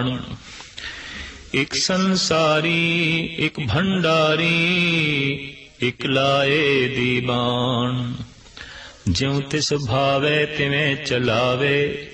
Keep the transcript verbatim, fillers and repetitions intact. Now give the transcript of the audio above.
प्राण। एक संसारी एक भंडारी एक लाए दीवान। ज्यों तिस भावै तिवें चलावे